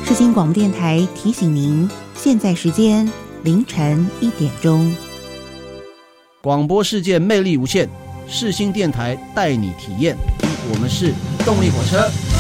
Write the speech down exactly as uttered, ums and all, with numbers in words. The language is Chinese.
世新广播电台提醒您，现在时间凌晨一点钟。 广播世界魅力无限，世新电台带你体验。我们是动力火车。